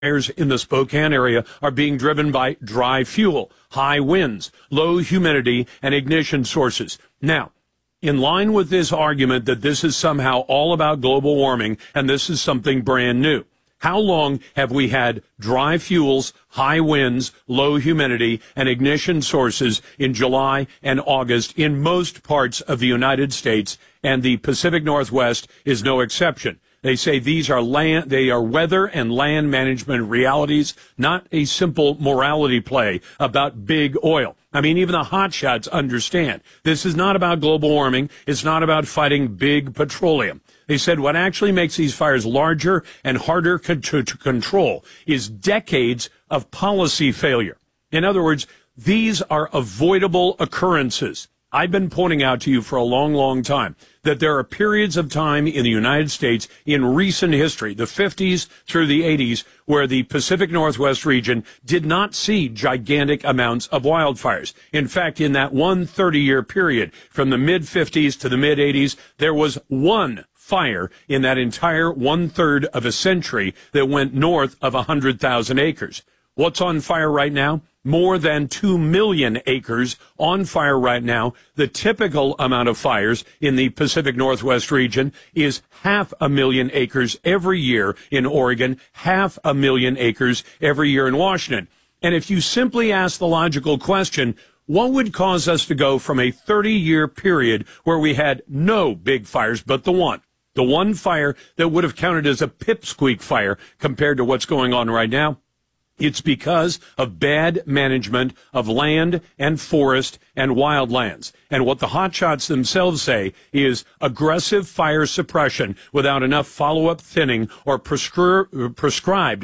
fires in the Spokane area are being driven by dry fuel, high winds, low humidity, and ignition sources. Now, in line with this argument that this is somehow all about global warming and this is something brand new, how long have we had dry fuels, high winds, low humidity, and ignition sources in July and August in most parts of the United States, and the Pacific Northwest is no exception? They say these are they are weather and land management realities, not a simple morality play about big oil. I mean, even the hotshots understand this is not about global warming. It's not about fighting big petroleum. They said what actually makes these fires larger and harder to control is decades of policy failure. In other words, these are avoidable occurrences. I've been pointing out to you for a long, long time that there are periods of time in the United States in recent history, the 50s through the 80s, where the Pacific Northwest region did not see gigantic amounts of wildfires. In fact, in that 30-year period, from the mid-50s to the mid-80s, there was one fire in that entire 1/3 of a century that went north of 100,000 acres. What's on fire right now? More than 2 million acres on fire right now. The typical amount of fires in the Pacific Northwest region is 500,000 acres every year in Oregon, 500,000 acres every year in Washington. And if you simply ask the logical question, what would cause us to go from a 30-year period where we had no big fires but the one fire that would have counted as a pipsqueak fire compared to what's going on right now? It's because of bad management of land and forest and wildlands. And what the hotshots themselves say is aggressive fire suppression without enough follow-up thinning or prescribed,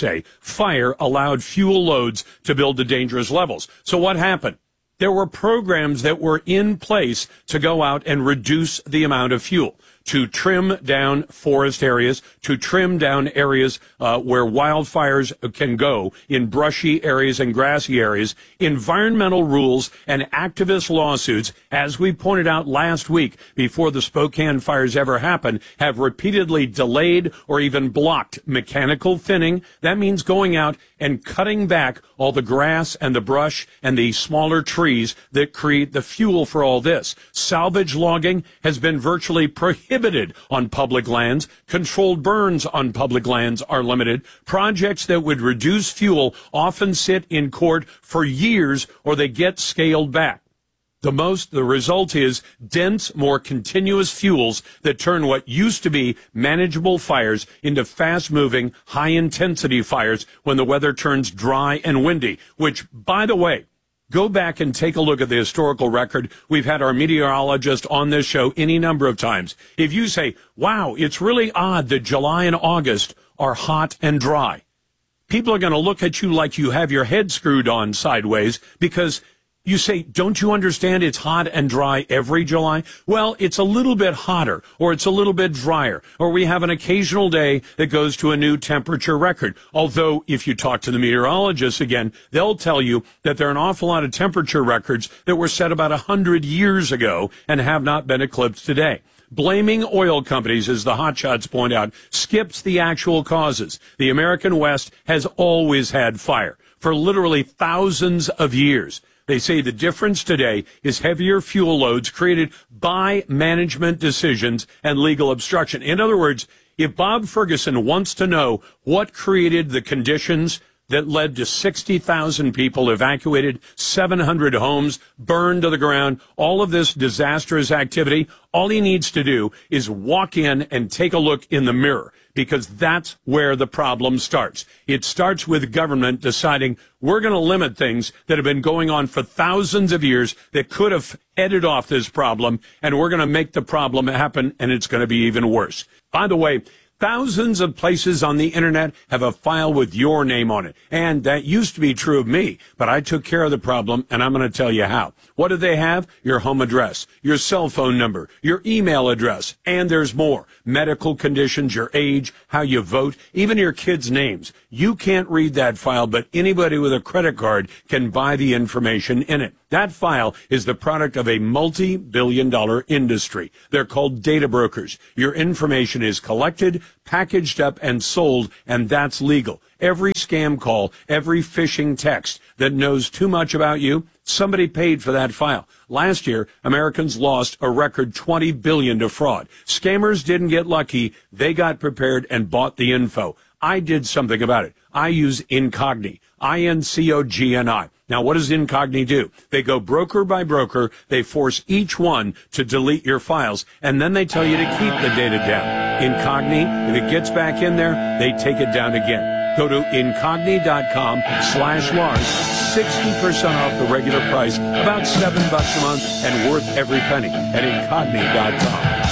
fire allowed fuel loads to build to dangerous levels. So what happened? There were programs that were in place to go out and reduce the amount of fuel, to trim down forest areas, to trim down areas where wildfires can go in brushy areas and grassy areas. Environmental rules and activist lawsuits, as we pointed out last week before the Spokane fires ever happened, have repeatedly delayed or even blocked mechanical thinning. That means going out and cutting back all the grass and the brush and the smaller trees that create the fuel for all this. Salvage logging has been virtually prohibited on public lands. Controlled burns on public lands are limited. Projects that would reduce fuel often sit in court for years or they get scaled back. The result is dense, more continuous fuels that turn what used to be manageable fires into fast-moving, high-intensity fires when the weather turns dry and windy, which, by the way, go back and take a look at the historical record. We've had our meteorologist on this show any number of times. If you say, wow, it's really odd that July and August are hot and dry, people are going to look at you like you have your head screwed on sideways because you say, don't you understand it's hot and dry every July? Well, it's a little bit hotter, or it's a little bit drier, or we have an occasional day that goes to a new temperature record. Although, if you talk to the meteorologists again, they'll tell you that there are an awful lot of temperature records that were set about 100 years ago and have not been eclipsed today. Blaming oil companies, as the hotshots point out, skips the actual causes. The American West has always had fire for literally thousands of years. They say the difference today is heavier fuel loads created by management decisions and legal obstruction. In other words, if Bob Ferguson wants to know what created the conditions that led to 60,000 people evacuated, 700 homes burned to the ground, all of this disastrous activity, all he needs to do is walk in and take a look in the mirror, because that's where the problem starts. It starts with government deciding we're going to limit things that have been going on for thousands of years that could have headed off this problem, and we're going to make the problem happen, and it's going to be even worse. By the way, thousands of places on the internet have a file with your name on it. And that used to be true of me, but I took care of the problem, and I'm going to tell you how. What do they have? Your home address, your cell phone number, your email address, and there's more. Medical conditions, your age, how you vote, even your kids' names. You can't read that file, but anybody with a credit card can buy the information in it. That file is the product of a multi-billion-dollar industry. They're called data brokers. Your information is collected, packaged up, and sold, and that's legal. Every scam call, every phishing text that knows too much about you, somebody paid for that file. Last year, Americans lost a record $20 billion to fraud. Scammers didn't get lucky. They got prepared and bought the info. I did something about it. I use Incogni, Incogni. Now, what does Incogni do? They go broker by broker. They force each one to delete your files, and then they tell you to keep the data down. Incogni, if it gets back in there, they take it down again. Go to Incogni.com/Lars, 60% off the regular price, about $7 a month, and worth every penny at Incogni.com.